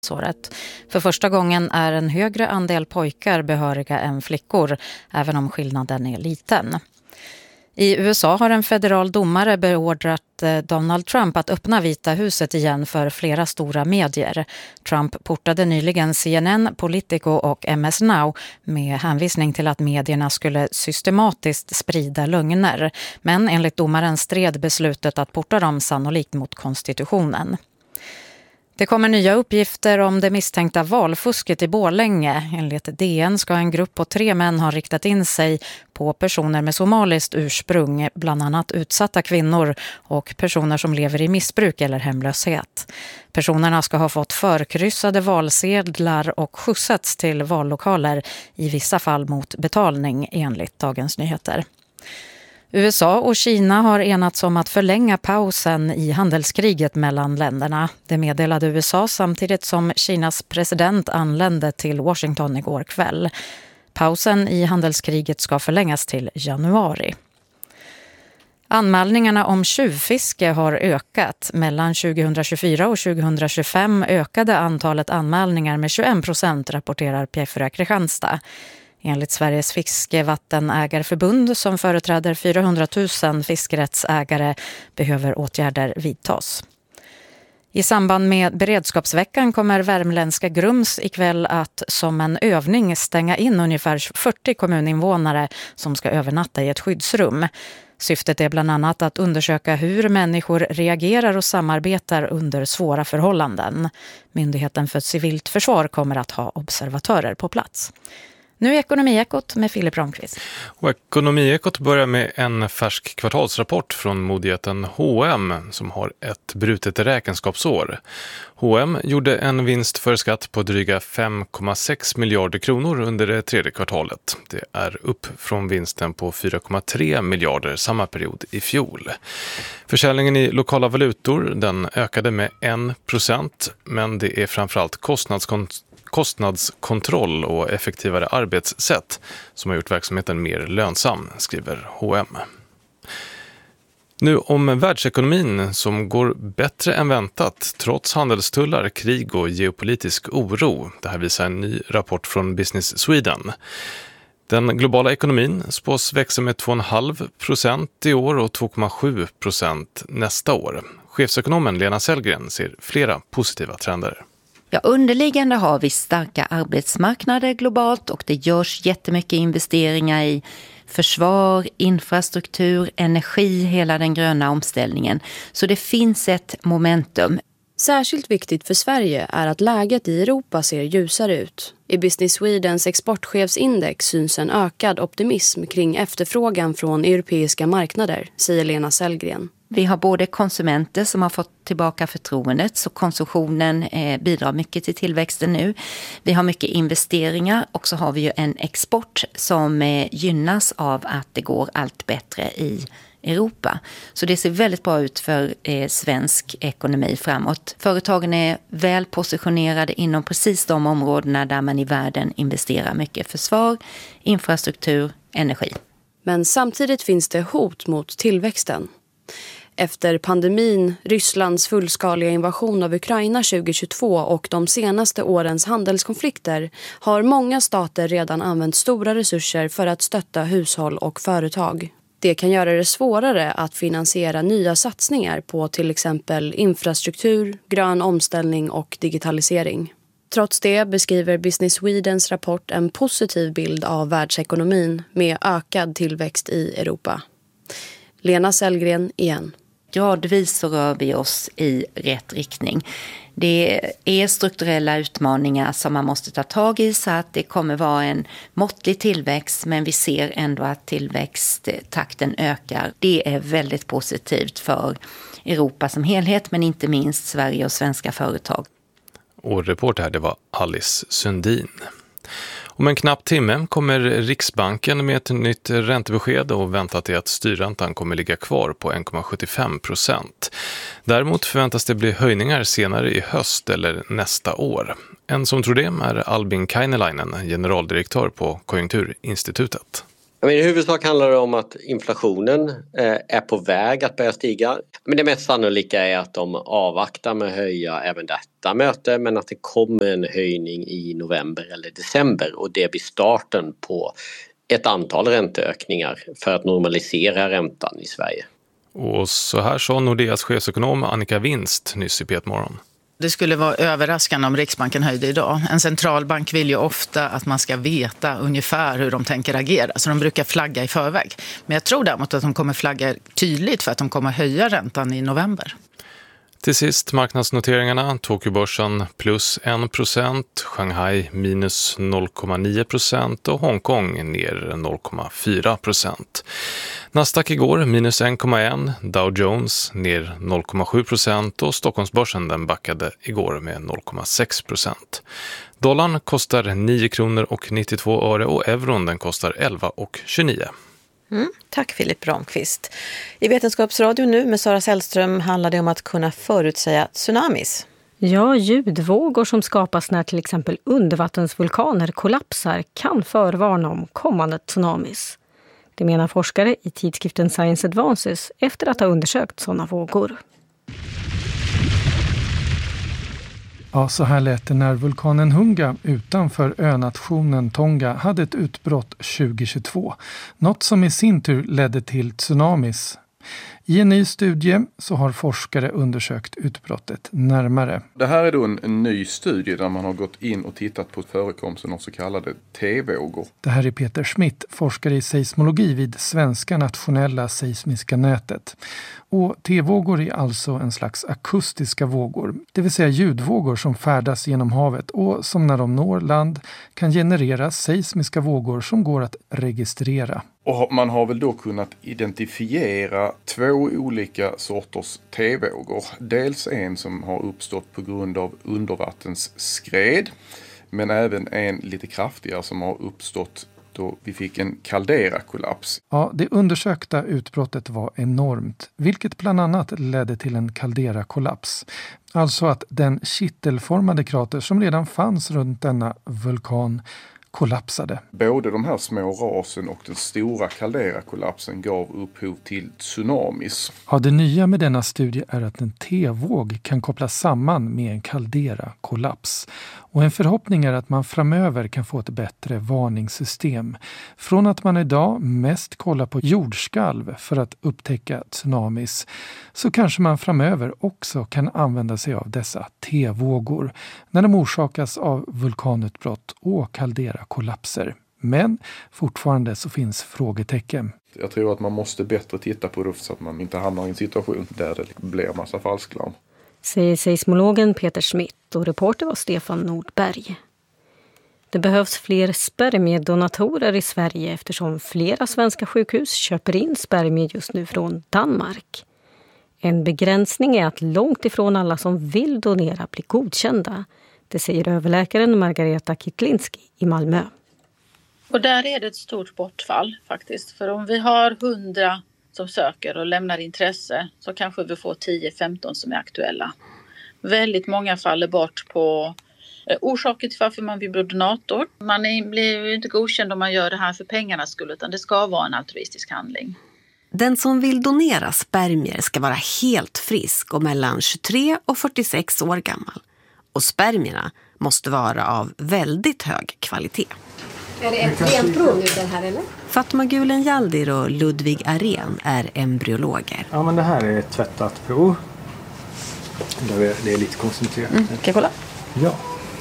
året. För första gången är en högre andel pojkar behöriga än flickor, även om skillnaden är liten. I USA har en federal domare beordrat Donald Trump att öppna Vita huset igen för flera stora medier. Trump portade nyligen CNN, Politico och MS Now med hänvisning till att medierna skulle systematiskt sprida lögner. Men enligt domaren stred beslutet att porta dem sannolikt mot konstitutionen. Det kommer nya uppgifter om det misstänkta valfusket i Borlänge. Enligt DN ska en grupp på 3 män ha riktat in sig på personer med somaliskt ursprung, bland annat utsatta kvinnor och personer som lever i missbruk eller hemlöshet. Personerna ska ha fått förkryssade valsedlar och skjutsats till vallokaler, i vissa fall mot betalning, enligt Dagens Nyheter. USA och Kina har enats om att förlänga pausen i handelskriget mellan länderna. Det meddelade USA samtidigt som Kinas president anlände till Washington igår kväll. Pausen i handelskriget ska förlängas till januari. Anmälningarna om tjuvfiske har ökat. Mellan 2024 och 2025 ökade antalet anmälningar med 21%, rapporterar P4 Kristianstad. Enligt Sveriges fiskevattenägarförbund, som företräder 400 000 fiskerättsägare, behöver åtgärder vidtas. I samband med beredskapsveckan kommer värmländska Grums ikväll att som en övning stänga in ungefär 40 kommuninvånare som ska övernatta i ett skyddsrum. Syftet är bland annat att undersöka hur människor reagerar och samarbetar under svåra förhållanden. Myndigheten för civilt försvar kommer att ha observatörer på plats. Nu är Ekonomiekot med Filip Ramqvist. Och Ekonomiekot börjar med en färsk kvartalsrapport från modigheten H&M som har ett brutet räkenskapsår. H&M gjorde en vinst för skatt på dryga 5,6 miljarder kronor under det tredje kvartalet. Det är upp från vinsten på 4,3 miljarder samma period i fjol. Försäljningen i lokala valutor, den ökade med 1%, men det är framförallt kostnadskontroll och effektivare arbetssätt som har gjort verksamheten mer lönsam, skriver H&M. Nu om världsekonomin som går bättre än väntat trots handelstullar, krig och geopolitisk oro. Det här visar en ny rapport från Business Sweden. Den globala ekonomin spås växa med 2,5% i år och 2,7% nästa år. Chefsekonomen Lena Sellgren ser flera positiva trender. Ja, underliggande har vi starka arbetsmarknader globalt och det görs jättemycket investeringar i försvar, infrastruktur, energi, hela den gröna omställningen. Så det finns ett momentum. Särskilt viktigt för Sverige är att läget i Europa ser ljusare ut. I Business Swedens exportchefsindex syns en ökad optimism kring efterfrågan från europeiska marknader, säger Lena Sellgren. Vi har både konsumenter som har fått tillbaka förtroendet, så konsumtionen bidrar mycket till tillväxten nu. Vi har mycket investeringar och så har vi ju en export som gynnas av att det går allt bättre i Europa. Så det ser väldigt bra ut för svensk ekonomi framåt. Företagen är väl positionerade inom precis de områdena där man i världen investerar mycket: försvar, infrastruktur, energi. Men samtidigt finns det hot mot tillväxten. Efter pandemin, Rysslands fullskaliga invasion av Ukraina 2022 och de senaste årens handelskonflikter har många stater redan använt stora resurser för att stötta hushåll och företag. Det kan göra det svårare att finansiera nya satsningar på till exempel infrastruktur, grön omställning och digitalisering. Trots det beskriver Business Swedens rapport en positiv bild av världsekonomin med ökad tillväxt i Europa. Lena Sellgren igen. Gradvis så rör vi oss i rätt riktning. Det är strukturella utmaningar som man måste ta tag i, så att det kommer vara en måttlig tillväxt, men vi ser ändå att tillväxttakten ökar. Det är väldigt positivt för Europa som helhet, men inte minst Sverige och svenska företag. Och reporter här, det var Alice Sundin. Om en knapp timme kommer Riksbanken med ett nytt räntebesked och väntat är att styrräntan kommer ligga kvar på 1,75%. Däremot förväntas det bli höjningar senare i höst eller nästa år. En som tror det är Albin Kainelainen, generaldirektör på Konjunkturinstitutet. Men i huvudsak handlar det om att inflationen är på väg att börja stiga. Men det mest sannolika är att de avvaktar med att höja även detta möte, men att det kommer en höjning i november eller december och det blir starten på ett antal ränteökningar för att normalisera räntan i Sverige. Och så här sa Nordeas chefsekonom Annika Winst nyss i P1-morgon. Det skulle vara överraskande om Riksbanken höjde idag. En centralbank vill ju ofta att man ska veta ungefär hur de tänker agera. Så de brukar flagga i förväg. Men jag tror däremot att de kommer flagga tydligt för att de kommer höja räntan i november. Till sist marknadsnoteringarna, Tokyobörsen plus 1%, Shanghai minus 0,9% och Hongkong ner 0,4%. Nasdaq igår minus 1,1%, Dow Jones ner 0,7% och Stockholmsbörsen den backade igår med 0,6%. Dollarn kostar 9 kronor och 92 öre och euron den kostar 11,29. Tack Filip Ramqvist. I Vetenskapsradion nu med Sara Sällström handlar det om att kunna förutsäga tsunamis. Ja, ljudvågor som skapas när till exempel undervattensvulkaner kollapsar kan förvarna om kommande tsunamis. Det menar forskare i tidskriften Science Advances efter att ha undersökt sådana vågor. Ja, så här lät det när vulkanen Hunga utanför önationen Tonga hade ett utbrott 2022. Något som i sin tur ledde till tsunamis. I en ny studie så har forskare undersökt utbrottet närmare. Det här är då en ny studie där man har gått in och tittat på förekomsten av så kallade T-vågor. Det här är Peter Schmidt, forskare i seismologi vid Svenska nationella seismiska nätet. Och T-vågor är alltså en slags akustiska vågor, det vill säga ljudvågor som färdas genom havet och som när de når land kan generera seismiska vågor som går att registrera. Och man har väl då kunnat identifiera två olika sorters T-vågor. Dels en som har uppstått på grund av undervattensskred, men även en lite kraftigare som har uppstått då vi fick en kalderakollaps. Ja, det undersökta utbrottet var enormt, vilket bland annat ledde till en kalderakollaps. Alltså att den kittelformade krater som redan fanns runt denna vulkan kollapsade. Både de här små rasen och den stora kalderakollapsen gav upphov till tsunamis. Ja, det nya med denna studie är att en T-våg kan kopplas samman med en kalderakollaps. Och en förhoppning är att man framöver kan få ett bättre varningssystem. Från att man idag mest kollar på jordskalv för att upptäcka tsunamis så kanske man framöver också kan använda sig av dessa T-vågor när de orsakas av vulkanutbrott och kalderakollapser. Men fortfarande så finns frågetecken. Jag tror att man måste bättre titta på det så att man inte hamnar i en situation där det blir massa falsklarm. Säger seismologen Peter Schmidt och reporter var Stefan Nordberg. Det behövs fler spermiedonatorer i Sverige eftersom flera svenska sjukhus köper in spermier just nu från Danmark. En begränsning är att långt ifrån alla som vill donera blir godkända. Det säger överläkaren Margareta Kittlinski i Malmö. Och där är det ett stort bortfall faktiskt. För om vi har 100 som söker och lämnar intresse så kanske vi får 10-15 som är aktuella. Väldigt många faller bort på orsaker till varför man vill bli donator. Man blir ju inte godkänd om man gör det här för pengarnas skull utan det ska vara en altruistisk handling. Den som vill donera spermier ska vara helt frisk och mellan 23 och 46 år gammal. Och spermierna måste vara av väldigt hög kvalitet. Är det ett rent prov nu den här eller? Fatma Gulen Jaldir och Ludvig Arén är embryologer. Ja, men det här är ett tvättat prov. Det är lite koncentrerat. Kan jag kolla? Ja.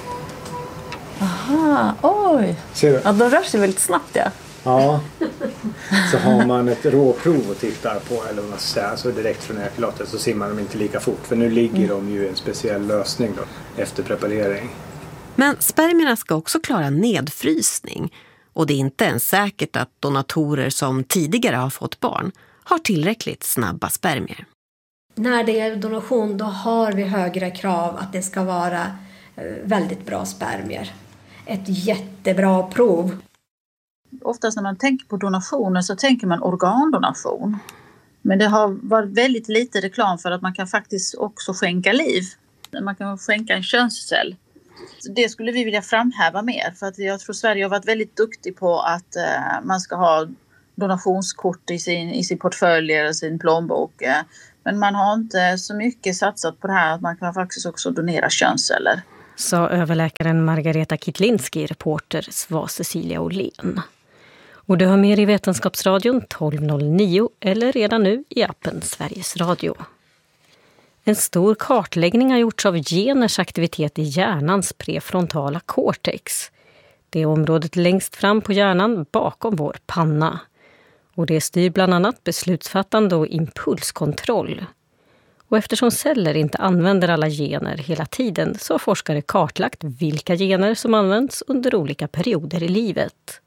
Aha, oj. Ser du? Ja, de rör sig väldigt snabbt, ja. Ja. Så har man ett råprov och tittar på, eller vad man säger, så direkt från ejakulatet så simmar de inte lika fort. För nu ligger de ju i en speciell lösning då, efter preparering. Men spermierna ska också klara nedfrysning. Och det är inte ens säkert att donatorer som tidigare har fått barn har tillräckligt snabba spermier. När det är donation då har vi högre krav att det ska vara väldigt bra spermier. Ett jättebra prov. Oftast när man tänker på donationer så tänker man organdonation. Men det har varit väldigt lite reklam för att man kan faktiskt också skänka liv. Man kan skänka en könscell. Det skulle vi vilja framhäva mer för att jag tror Sverige har varit väldigt duktig på att man ska ha donationskort i sin portfölj eller sin plånbok. Men man har inte så mycket satsat på det här att man kan faktiskt också donera könsceller. Sa överläkaren Margareta Kitlinski, reporter var Cecilia Åhlén. Och du har mer i Vetenskapsradion 12.09 eller redan nu i appen Sveriges Radio. En stor kartläggning har gjorts av geners aktivitet i hjärnans prefrontala cortex. Det är området längst fram på hjärnan bakom vår panna. Och det styr bland annat beslutsfattande och impulskontroll. Och eftersom celler inte använder alla gener hela tiden så har forskare kartlagt vilka gener som används under olika perioder i livet.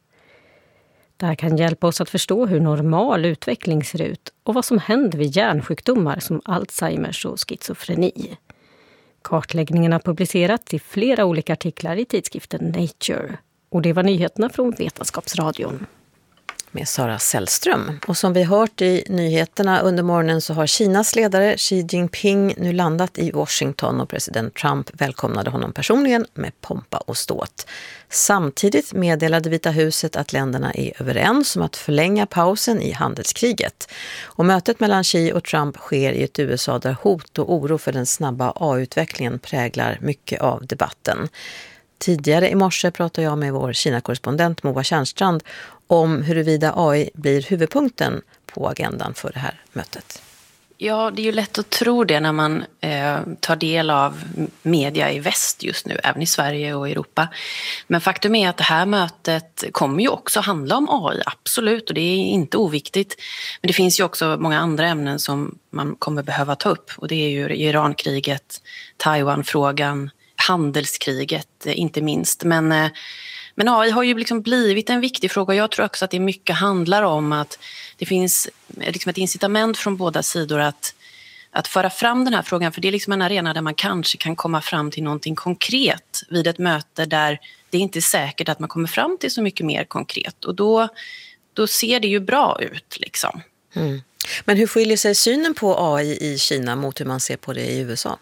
Det här kan hjälpa oss att förstå hur normal utveckling ser ut och vad som händer vid hjärnsjukdomar som Alzheimers och schizofreni. Kartläggningen har publicerats i flera olika artiklar i tidskriften Nature. Och det var nyheterna från Vetenskapsradion. Med Sara Sällström. Och som vi hört i nyheterna under morgonen så har Kinas ledare Xi Jinping nu landat i Washington och president Trump välkomnade honom personligen med pompa och ståt. Samtidigt meddelade Vita huset att länderna är överens om att förlänga pausen i handelskriget. Och mötet mellan Xi och Trump sker i ett USA där hot och oro för den snabba AI-utvecklingen präglar mycket av debatten. Tidigare i morse pratade jag med vår Kina-korrespondent Moa Tjärnstrand om huruvida AI blir huvudpunkten på agendan för det här mötet. Ja, det är ju lätt att tro det när man tar del av media i väst just nu, även i Sverige och Europa. Men faktum är att det här mötet kommer ju också handla om AI, absolut, och det är inte oviktigt. Men det finns ju också många andra ämnen som man kommer behöva ta upp, och det är ju Irankriget, Taiwanfrågan, handelskriget inte minst. Men AI har ju liksom blivit en viktig fråga. Jag tror också att det mycket handlar om att det finns liksom ett incitament från båda sidor att föra fram den här frågan. För det är liksom en arena där man kanske kan komma fram till någonting konkret vid ett möte där det inte är säkert att man kommer fram till så mycket mer konkret. Och då ser det ju bra ut liksom. Mm. Men hur skiljer sig synen på AI i Kina mot hur man ser på det i USA?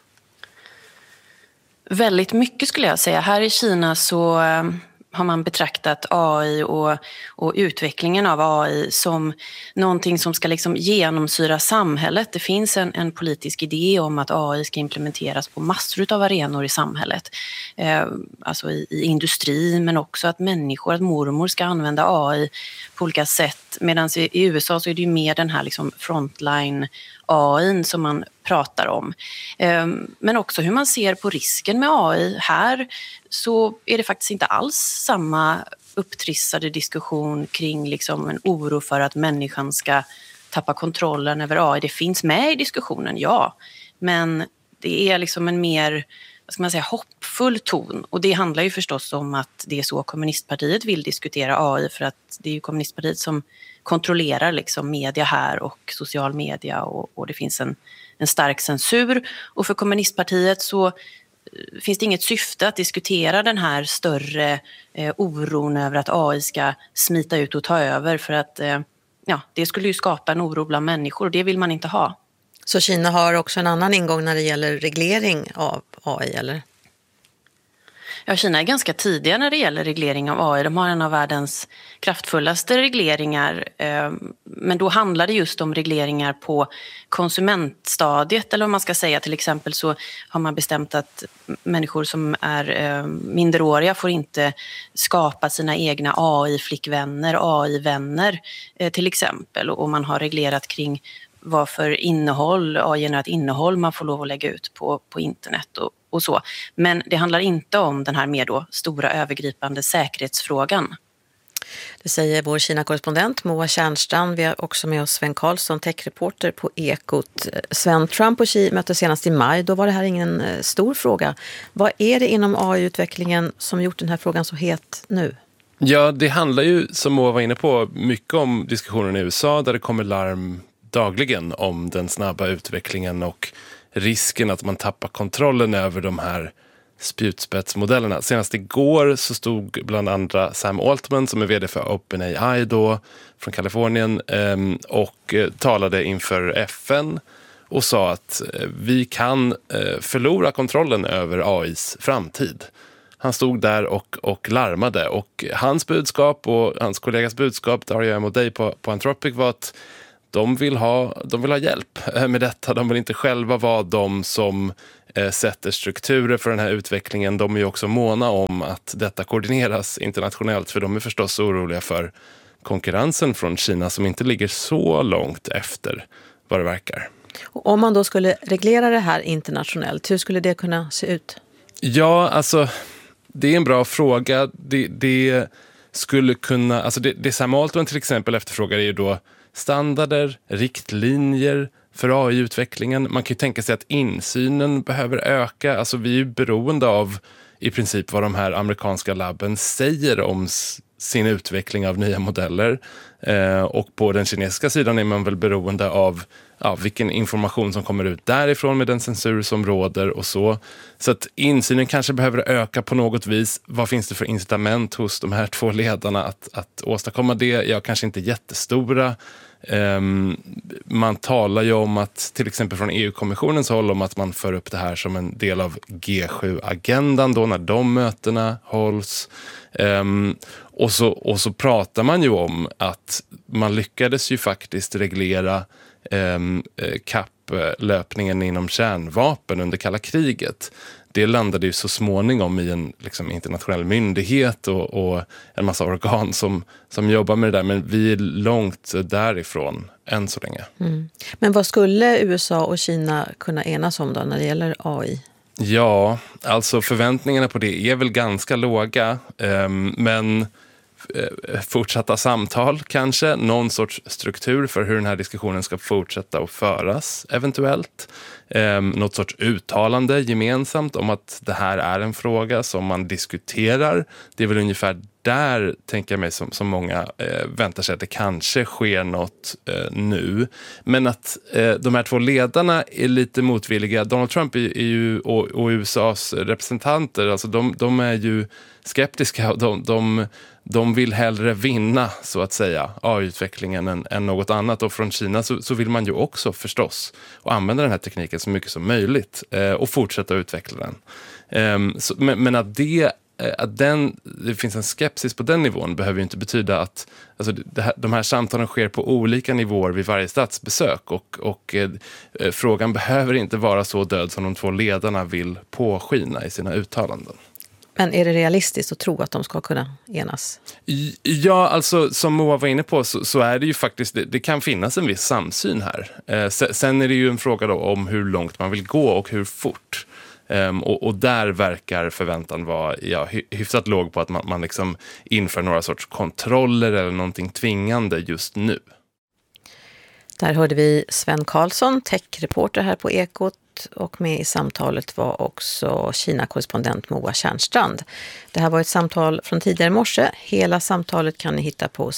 Väldigt mycket skulle jag säga. Här i Kina så har man betraktat AI och utvecklingen av AI som någonting som ska liksom genomsyra samhället. Det finns en politisk idé om att AI ska implementeras på massor av arenor i samhället. Alltså i industrin, men också att människor, att mormor ska använda AI på olika sätt. Medan i USA så är det ju mer den här liksom frontline AI som man pratar om. Men också hur man ser på risken med AI. Här så är det faktiskt inte alls samma upptrissade diskussion kring liksom en oro för att människan ska tappa kontrollen över AI. Det finns med i diskussionen, ja. Men det är liksom en mer, vad ska man säga, hoppfull ton. Och det handlar ju förstås om att det är så kommunistpartiet vill diskutera AI, för att det är ju kommunistpartiet som kontrollerar liksom media här och social media, och det finns en stark censur. Och för kommunistpartiet så finns det inget syfte att diskutera den här större oron över att AI ska smita ut och ta över, för att det skulle ju skapa en oro bland människor, och det vill man inte ha. Så Kina har också en annan ingång när det gäller reglering av AI, eller? Ja, Kina är ganska tidiga när det gäller reglering av AI. De har en av världens kraftfullaste regleringar. Men då handlar det just om regleringar på konsumentstadiet. Eller om man ska säga, till exempel så har man bestämt att människor som är minderåriga får inte skapa sina egna AI-flickvänner, AI-vänner till exempel. Och man har reglerat kring vad för innehåll, AI-genererat innehåll man får lov att lägga ut på internet och så. Men det handlar inte om den här mer då stora övergripande säkerhetsfrågan. Det säger vår Kina-korrespondent Moa Tjärnstrand. Vi har också med oss Sven Karlsson, techreporter på Ekot. Sven, Trump och Xi möttes senast i maj. Då var det här ingen stor fråga. Vad är det inom AI-utvecklingen som gjort den här frågan så het nu? Ja, det handlar ju, som Moa var inne på, mycket om diskussionen i USA där det kommer larm dagligen om den snabba utvecklingen och risken att man tappar kontrollen över de här spjutspetsmodellerna. Senast igår så stod bland andra Sam Altman, som är vd för OpenAI då, från Kalifornien, och talade inför FN och sa att vi kan förlora kontrollen över AIs framtid. Han stod där och larmade. Och hans budskap och hans kollegas budskap, Dario Amodei på Anthropic, var att de vill ha hjälp med detta. De vill inte själva vara de som sätter strukturer för den här utvecklingen. De är ju också måna om att detta koordineras internationellt, för de är förstås oroliga för konkurrensen från Kina som inte ligger så långt efter vad det verkar. Och om man då skulle reglera det här internationellt, hur skulle det kunna se ut? Ja, alltså det är en bra fråga. Det skulle kunna, alltså det Sam Altman till exempel efterfrågar är ju då standarder, riktlinjer för AI-utvecklingen. Man kan ju tänka sig att insynen behöver öka. Alltså vi är ju beroende av i princip vad de här amerikanska labben säger om sin utveckling av nya modeller. Och på den kinesiska sidan är man väl beroende av vilken information som kommer ut därifrån med den censur som råder och så. Så att insynen kanske behöver öka på något vis. Vad finns det för incitament hos de här två ledarna att åstadkomma det? Ja, kanske inte jättestora. Man talar ju om att, till exempel från EU-kommissionens håll, om att man för upp det här som en del av G7-agendan då när de mötena hålls. Och så pratar man ju om att man lyckades ju faktiskt reglera kapplöpningen inom kärnvapen under kalla kriget. Det landade ju så småningom i en internationell myndighet och en massa organ som jobbar med det där. Men vi är långt därifrån än så länge. Mm. Men vad skulle USA och Kina kunna enas om då när det gäller AI? Ja, alltså förväntningarna på det är väl ganska låga. Men fortsatta samtal kanske, någon sorts struktur för hur den här diskussionen ska fortsätta att föras eventuellt. Något sorts uttalande gemensamt om att det här är en fråga som man diskuterar. Det är väl ungefär där, tänker jag mig, som många väntar sig att det kanske sker något nu. Men att de här två ledarna är lite motvilliga. Donald Trump är ju, och USAs representanter, alltså de är ju skeptiska. De vill hellre vinna, så att säga, AI-utvecklingen än något annat. Och från Kina så vill man ju också förstås och använda den här tekniken så mycket som möjligt och fortsätta utveckla den. Men att det finns en skepsis på den nivån behöver ju inte betyda att de här samtalen sker på olika nivåer vid varje statsbesök och frågan behöver inte vara så död som de två ledarna vill påskina i sina uttalanden. Men är det realistiskt att tro att de ska kunna enas? Ja, alltså som Moa var inne på så är det ju faktiskt, det kan finnas en viss samsyn här. Sen är det ju en fråga då om hur långt man vill gå och hur fort. Och där verkar förväntan vara hyfsat låg på att man liksom inför några sorts kontroller eller någonting tvingande just nu. Där hörde vi Sven Karlsson, tech-reporter här på Ekot, och med i samtalet var också Kina-korrespondent Moa Tjärnstrand. Det här var ett samtal från tidigare i morse. Hela samtalet kan ni hitta på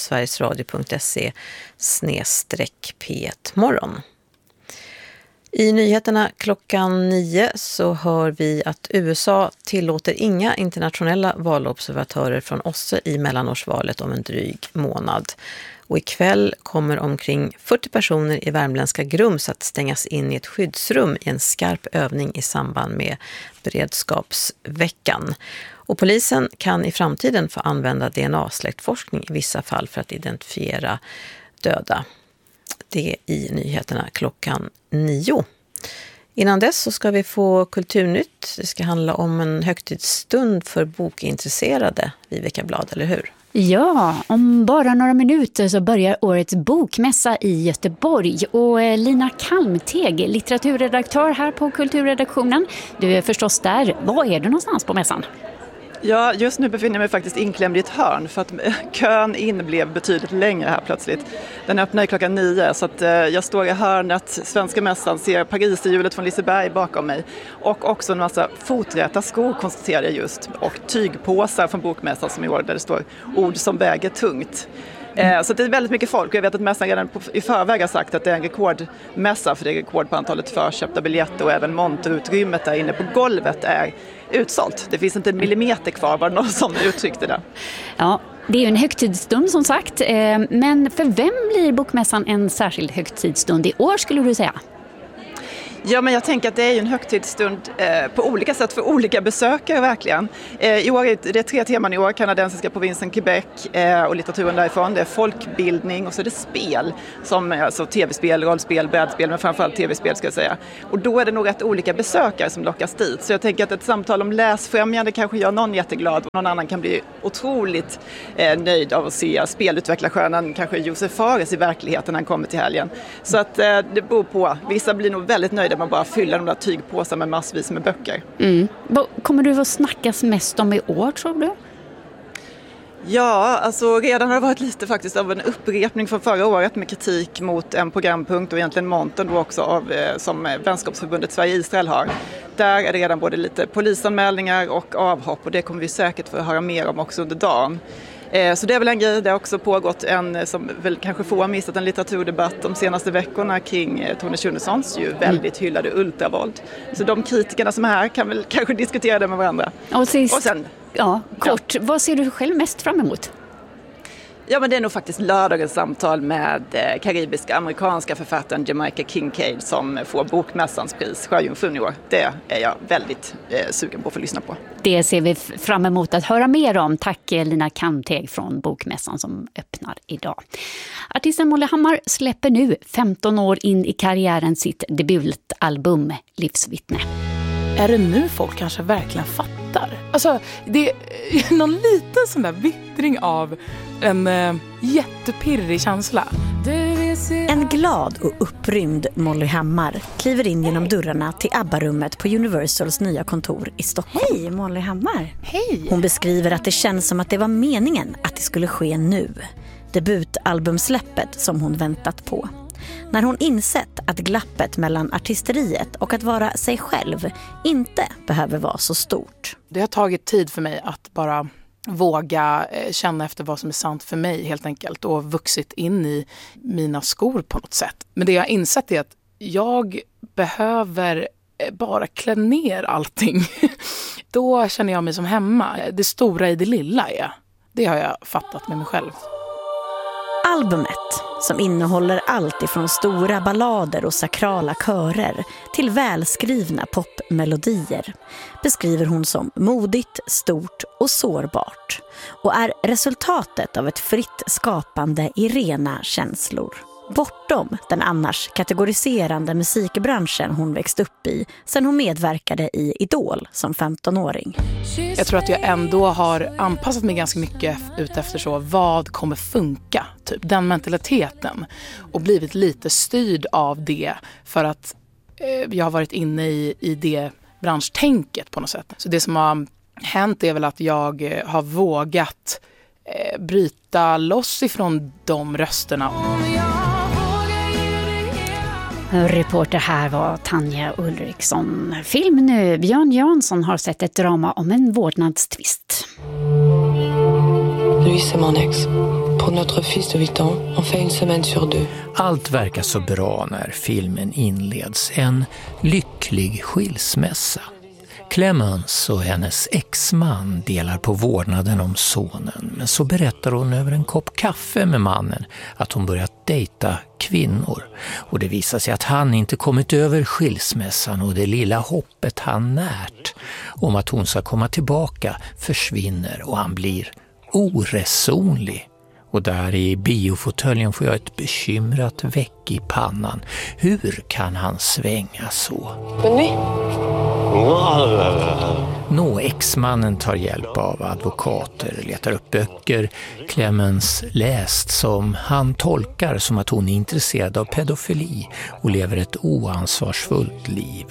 sverigesradio.se/P1morgon. I nyheterna klockan 9 så hör vi att USA tillåter inga internationella valobservatörer från OSSE i mellanårsvalet om en dryg månad. Och ikväll kommer omkring 40 personer i värmländska Grums att stängas in i ett skyddsrum i en skarp övning i samband med beredskapsveckan. Och polisen kan i framtiden få använda DNA-släktforskning i vissa fall för att identifiera döda. Det är i nyheterna klockan 9. Innan dess så ska vi få Kulturnytt. Det ska handla om en högtidsstund för bokintresserade, Viveka Blad, eller hur? Ja, om bara några minuter så börjar årets bokmässa i Göteborg. Och Lina Kalmteg, litteraturredaktör här på Kulturredaktionen. Du är förstås där. Var är du någonstans på mässan? Ja, just nu befinner jag mig faktiskt inklämd i ett hörn för att kön in blev betydligt längre här plötsligt. Den öppnar klockan 9 så att jag står i hörnet, Svenska mässan, ser Pariserhjulet från Liseberg bakom mig. Och också en massa foträta skor konstaterar jag just. Och tygpåsar från bokmässan som i år där det står ord som väger tungt. Så det är väldigt mycket folk. Jag vet att mässan redan i förväg har sagt att det är en rekordmässa för det är rekord på antalet förköpta biljetter och även monterutrymmet där inne på golvet är utsålt. Det finns inte en millimeter kvar, var det någon som uttryckte det. Ja, det är ju en högtidsstund som sagt. Men för vem blir bokmässan en särskild högtidsstund i år skulle du säga? Ja, men jag tänker att det är ju en högtidsstund på olika sätt för olika besökare verkligen. I år är det 3 teman i år, kanadensiska provinsen Quebec och litteraturen därifrån. Det är folkbildning och så är det spel, som alltså tv-spel, rollspel, brädspel, men framförallt tv-spel ska jag säga. Och då är det nog rätt olika besökare som lockas dit. Så jag tänker att ett samtal om läsfrämjande kanske gör någon jätteglad och någon annan kan bli otroligt nöjd av att se spelutvecklarstjärnan, kanske Josef Fares i verkligheten när han kommer till helgen. Så att det beror på. Vissa blir nog väldigt nöjda med att bara fylla de där tygpåsar med massvis med böcker. Vad kommer du att snackas mest om i år, tror du? Ja, alltså redan har det varit lite faktiskt av en upprepning från förra året med kritik mot en programpunkt och egentligen monten då också av, som Vänskapsförbundet Sverige-Israel har. Där är det redan både lite polisanmälningar och avhopp och det kommer vi säkert få höra mer om också under dagen. Så det är väl en grej. Det har också pågått en, som väl kanske få har missat, en litteraturdebatt de senaste veckorna kring Tone Schunessons ju väldigt hyllade ultravåld. Så de kritikerna som är här kan väl kanske diskutera det med varandra. Och sist, och sen, kort, vad ser du själv mest fram emot? Ja, men det är nog faktiskt lördagens samtal med karibiska-amerikanska författaren Jamaica Kincaid som får Bokmässans pris, Sjöjungfrun i år. Det är jag väldigt sugen på att få lyssna på. Det ser vi fram emot att höra mer om. Tack Lina Kamteg från Bokmässan som öppnar idag. Artisten Molly Hammar släpper nu 15 år in i karriären sitt debutalbum Livsvittne. Är det nu folk kanske verkligen fattar? Alltså, det är någon liten sån där vittring av en jättepirrig känsla. En glad och upprymd Molly Hammar kliver in genom dörrarna till ABBA-rummet på Universals nya kontor i Stockholm. Hej, Molly Hammar. Hej. Hon beskriver att det känns som att det var meningen att det skulle ske nu. Debutalbumsläppet som hon väntat på. När hon insett att glappet mellan artisteriet och att vara sig själv inte behöver vara så stort. Det har tagit tid för mig att bara våga känna efter vad som är sant för mig helt enkelt och vuxit in i mina skor på något sätt. Men det jag har insett är att jag behöver bara klä ner allting. Då känner jag mig som hemma. Det stora i det lilla det har jag fattat med mig själv. Albumet, som innehåller allt ifrån stora ballader och sakrala körer till välskrivna popmelodier, beskriver hon som modigt, stort och sårbart och är resultatet av ett fritt skapande i rena känslor. Bortom den annars kategoriserande musikbranschen hon växt upp i sen hon medverkade i Idol som 15-åring. Jag tror att jag ändå har anpassat mig ganska mycket utefter så vad kommer funka, typ den mentaliteten, och blivit lite styrd av det för att jag har varit inne i det branschtänket på något sätt. Så det som har hänt är väl att jag har vågat bryta loss ifrån de rösterna. Reporter här var Tanja Ulriksson. Film nu. Björn Jansson har sett ett drama om en vårdnadstvist. Louis, c'est mon ex. Pour notre fils de 8 ans, on fait une semaine sur 2. Allt verkar så bra när filmen inleds. En lycklig skilsmässa. Clemence och hennes exman delar på vårdnaden om sonen, men så berättar hon över en kopp kaffe med mannen att hon börjat dejta kvinnor. Och det visar sig att han inte kommit över skilsmässan och det lilla hoppet han närt om att hon ska komma tillbaka försvinner och han blir oresonlig. Och där i biofåtöljen får jag ett bekymrat väck i pannan. Hur kan han svänga så? Exmannen tar hjälp av advokater, letar upp böcker Clemence läst som han tolkar som att hon är intresserad av pedofili och lever ett oansvarsfullt liv.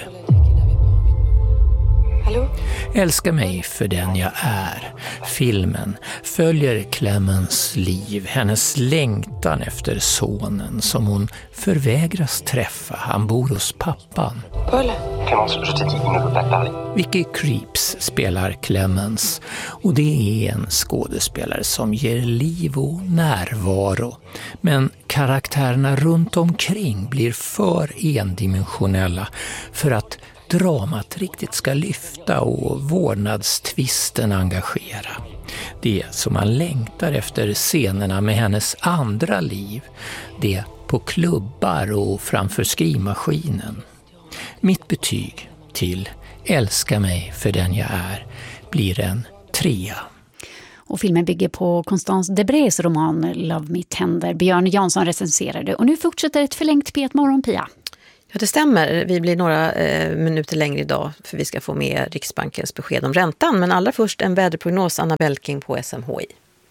Hallå? Älska mig för den jag är. Filmen följer Clemence liv, hennes längtan efter sonen som hon förvägras träffa. Han bor hos pappan. Paul? Clemence, je te dis, il ne veut pas parler. Vicky Creeps spelar Clemence och det är en skådespelare som ger liv och närvaro. Men karaktärerna runt omkring blir för endimensionella för att dramat riktigt ska lyfta och vårdnadstvisten engagera. Det som man längtar efter scenerna med hennes andra liv, det på klubbar och framför skrivmaskinen. Mitt betyg till Älska mig för den jag är blir en 3. Och filmen bygger på Constance Debrés roman Love Me Tender. Björn Jansson recenserade. Och nu fortsätter ett förlängt P1 Morgon, Pia. Ja, det stämmer. Vi blir några minuter längre idag för vi ska få med Riksbankens besked om räntan. Men allra först en väderprognos, Anna Belking på SMHI.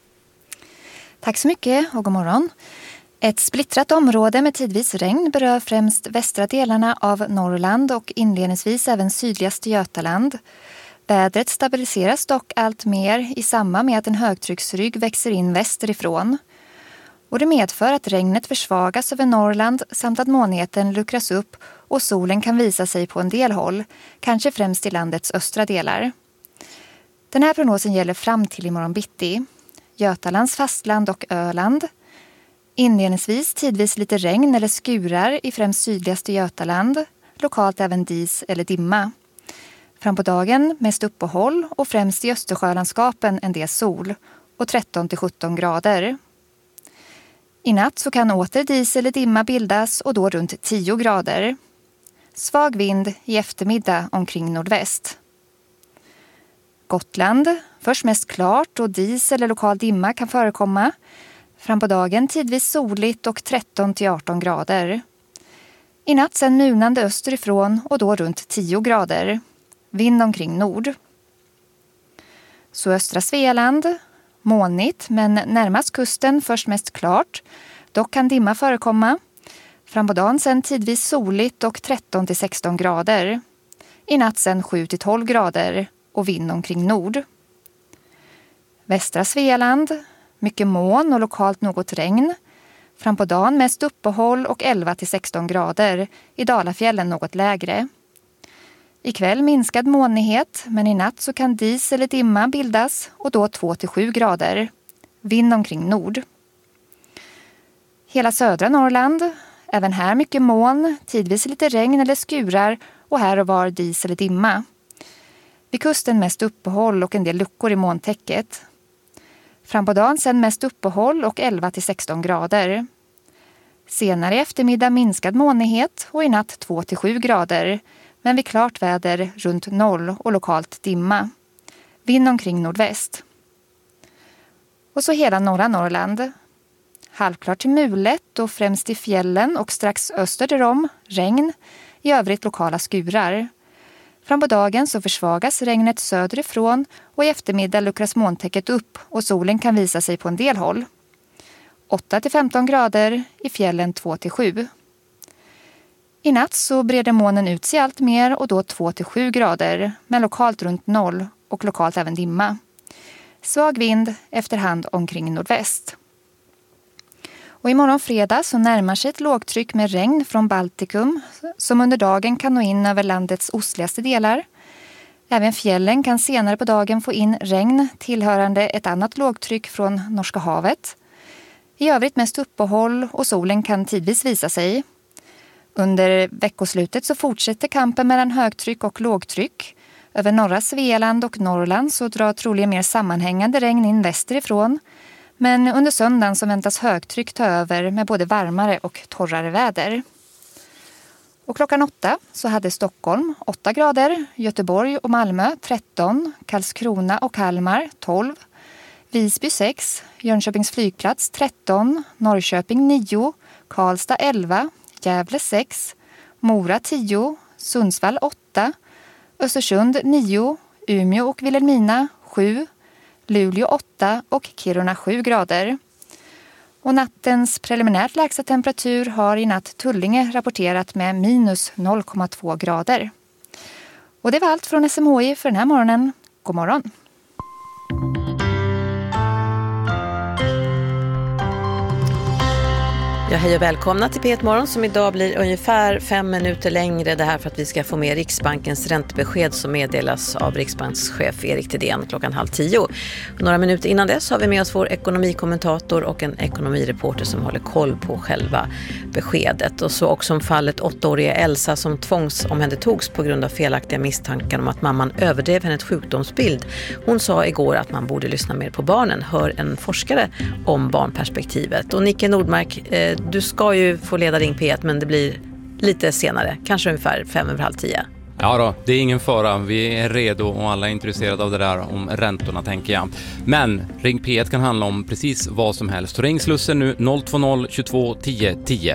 Tack så mycket och god morgon. Ett splittrat område med tidvis regn berör främst västra delarna av Norrland och inledningsvis även sydligaste Götaland. Vädret stabiliseras dock allt mer i samband med att en högtrycksrygg växer in västerifrån. Och det medför att regnet försvagas över Norrland samt att molnigheten luckras upp och solen kan visa sig på en del håll, kanske främst i landets östra delar. Den här prognosen gäller fram till imorgon bitti. Götalands fastland och Öland. Inledningsvis tidvis lite regn eller skurar i främst sydligaste Götaland, lokalt även dis eller dimma. Fram på dagen mest uppehåll och främst i Östersjölandskapen en del sol och 13-17 grader. I natt så kan åter dis eller dimma bildas och då runt 10 grader. Svag vind i eftermiddag omkring nordväst. Gotland, först mest klart och dis eller lokal dimma kan förekomma. Fram på dagen tidvis soligt och 13-18 grader. I natt sen munande österifrån och då runt 10 grader. Vind omkring nord. Så östra Svealand, molnigt men närmast kusten först mest klart. Dock kan dimma förekomma. Fram på dagen sen tidvis soligt och 13-16 grader. I natt sen 7-12 grader och vind omkring nord. Västra Svealand, mycket moln och lokalt något regn. Fram på dagen mest uppehåll och 11-16 grader. I Dalafjällen något lägre. Ikväll minskad molnighet, men i natt så kan dis eller dimma bildas och då 2-7 grader. Vind omkring nord. Hela södra Norrland, även här mycket moln, tidvis lite regn eller skurar och här och var dis eller dimma. Vid kusten mest uppehåll och en del luckor i molntäcket. Fram på dagen sen mest uppehåll och 11-16 grader. Senare i eftermiddag minskad molnighet och i natt 2-7 grader. Men vid klart väder runt 0 och lokalt dimma. Vind omkring nordväst. Och så hela norra Norrland. Halvklart till mulet och främst i fjällen och strax öster därom regn. I övrigt lokala skurar. Fram på dagen så försvagas regnet söderifrån och i eftermiddag luckras molntäcket upp och solen kan visa sig på en del håll. 8-15 grader, i fjällen 2-7. I natt så breder molnen ut sig allt mer och då 2-7 grader, men lokalt runt 0 och lokalt även dimma. Svag vind efterhand omkring nordväst. Och imorgon fredag så närmar sig ett lågtryck med regn från Baltikum som under dagen kan nå in över landets ostligaste delar. Även fjällen kan senare på dagen få in regn tillhörande ett annat lågtryck från Norska havet. I övrigt mest uppehåll och solen kan tidvis visa sig. Under veckoslutet så fortsätter kampen mellan högtryck och lågtryck. Över norra Svealand och Norrland så drar troligen mer sammanhängande regn in västerifrån. Men under söndagen så väntas högtryck ta över med både varmare och torrare väder. Och klockan 8 så hade Stockholm 8 grader, Göteborg och Malmö 13, Karlskrona och Kalmar 12, Visby 6, Jönköpings flygplats 13, Norrköping 9, Karlstad 11, Gävle 6, Mora 10, Sundsvall 8, Östersund 9, Umeå och Vilhelmina 7, Luleå 8 och Kiruna 7 grader. Och nattens preliminärt lägsta temperatur har i natt Tullinge rapporterat med minus 0,2 grader. Och det var allt från SMHI för den här morgonen. God morgon! Ja, hej och välkomna till P1 Morgon som idag blir ungefär 5 minuter längre. Det här för att vi ska få med Riksbankens räntebesked som meddelas av Riksbankschef Erik Thedéen klockan 9:30. Några minuter innan dess har vi med oss vår ekonomikommentator och en ekonomireporter som håller koll på själva beskedet. Och så också om fallet 8-åriga Elsa som tvångsomhändertogs på grund av felaktiga misstankar om att mamman överdrev hennes sjukdomsbild. Hon sa igår att man borde lyssna mer på barnen, hör en forskare om barnperspektivet. Och Nicke Nordmark, du ska ju få leda Ring P1 men det blir lite senare, kanske ungefär 5:30. Ja då, det är ingen fara. Vi är redo och alla är intresserade av det där om räntorna, tänker jag. Men Ring P1 kan handla om precis vad som helst. Ring Slussen nu 020 22 10 10.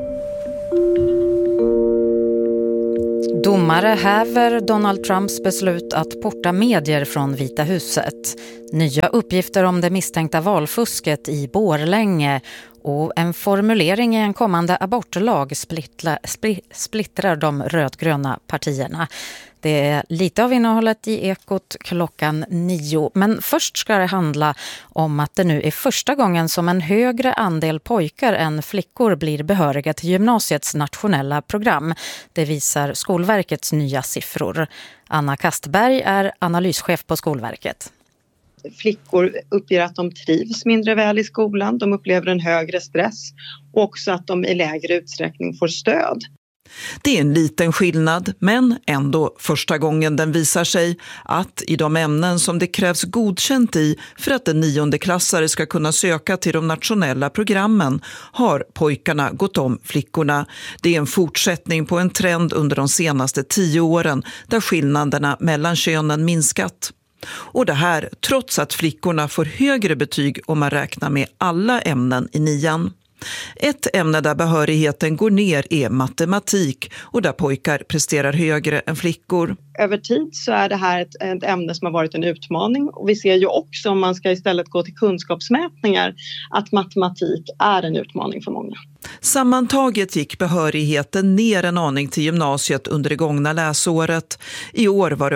Domare häver Donald Trumps beslut att porta medier från Vita huset. Nya uppgifter om det misstänkta valfusket i Borlänge och en formulering i en kommande abortlag splittrar de rödgröna partierna. Det är lite av innehållet i Ekot 9. Men först ska det handla om att det nu är första gången som en högre andel pojkar än flickor blir behöriga till gymnasiets nationella program. Det visar Skolverkets nya siffror. Anna Kastberg är analyschef på Skolverket. Flickor uppger att de trivs mindre väl i skolan, de upplever en högre stress och också att de i lägre utsträckning får stöd. Det är en liten skillnad, men ändå första gången den visar sig att i de ämnen som det krävs godkänt i för att en 9:e-klassare ska kunna söka till de nationella programmen har pojkarna gått om flickorna. Det är en fortsättning på en trend under de senaste 10 åren där skillnaderna mellan könen minskat. Och det här trots att flickorna får högre betyg om man räknar med alla ämnen i 9:an. Ett ämne där behörigheten går ner är matematik och där pojkar presterar högre än flickor. Över tid så är det här ett ämne som har varit en utmaning och vi ser ju också om man ska istället gå till kunskapsmätningar att matematik är en utmaning för många. Sammantaget gick behörigheten ner en aning till gymnasiet under det gångna läsåret. I år var det